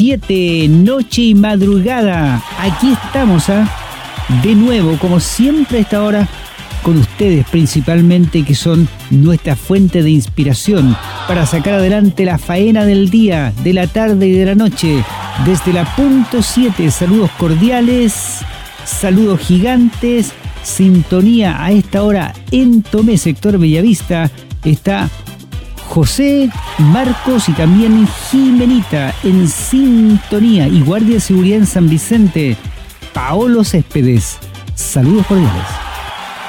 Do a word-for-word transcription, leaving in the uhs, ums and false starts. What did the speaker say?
siete, noche y madrugada. Aquí estamos, ¿ah? De nuevo, como siempre a esta hora, con ustedes principalmente, que son nuestra fuente de inspiración para sacar adelante la faena del día, de la tarde y de la noche. Desde la punto siete, saludos cordiales, saludos gigantes, sintonía a esta hora en Tomé, sector Bellavista. Está José, Marcos y también Jimenita en sintonía, y guardia de seguridad en San Vicente, Paolo Céspedes. Saludos cordiales.